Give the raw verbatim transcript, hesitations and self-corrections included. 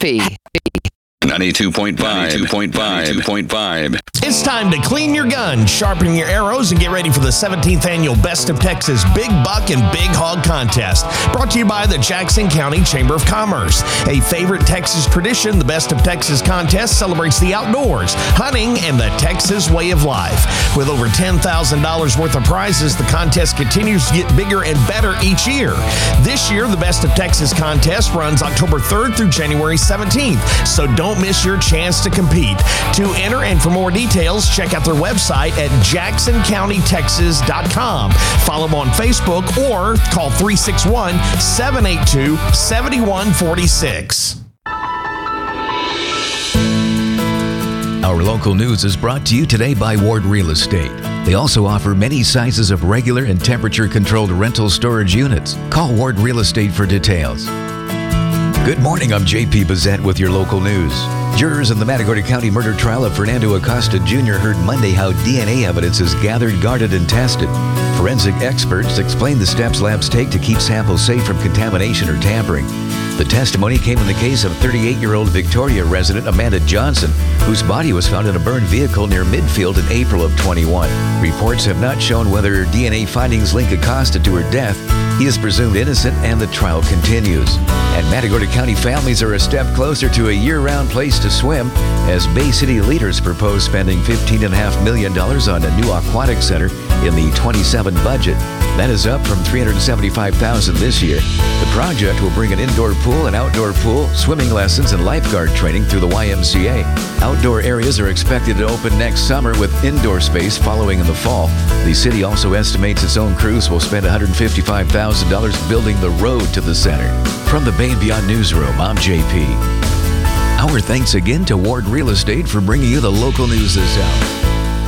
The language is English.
happy. ninety-two point five. ninety-two point five. ninety-two point five. It's time to clean your gun, sharpen your arrows, and get ready for the seventeenth Annual Best of Texas Big Buck and Big Hog Contest. Brought to you by the Jackson County Chamber of Commerce. A favorite Texas tradition, the Best of Texas Contest celebrates the outdoors, hunting, and the Texas way of life. With over ten thousand dollars worth of prizes, the contest continues to get bigger and better each year. This year, the Best of Texas Contest runs October third through January seventeenth, so don't miss your chance to compete. To enter and for more details, check out their website at jackson county texas dot com. Follow them on Facebook or call three six one, seven eight two, seven one four six. Our local news is brought to you today by Ward Real Estate. They also offer many sizes of regular and temperature-controlled rental storage units. Call Ward Real Estate for details. Good morning, I'm J P Bazette with your local news. Jurors in the Matagorda County murder trial of Fernando Acosta Junior heard Monday how D N A evidence is gathered, guarded, and tested. Forensic experts explained the steps labs take to keep samples safe from contamination or tampering. The testimony came in the case of thirty-eight-year-old Victoria resident Amanda Johnson, whose body was found in a burned vehicle near Midfield in April of twenty-one. Reports have not shown whether D N A findings link Acosta to her death. He is presumed innocent and the trial continues. And Matagorda County families are a step closer to a year-round place to swim as Bay City leaders propose spending fifteen point five million dollars on a new aquatic center in the twenty-seven budget. That is up from three hundred seventy-five thousand dollars this year. The project will bring an indoor pool, an outdoor pool, swimming lessons, and lifeguard training through the Y M C A. Outdoor areas are expected to open next summer with indoor space following in the fall. The city also estimates its own crews will spend one hundred fifty-five thousand dollars building the road to the center. From the Bay and Beyond Newsroom, I'm J P. Our thanks again to Ward Real Estate for bringing you the local news this hour.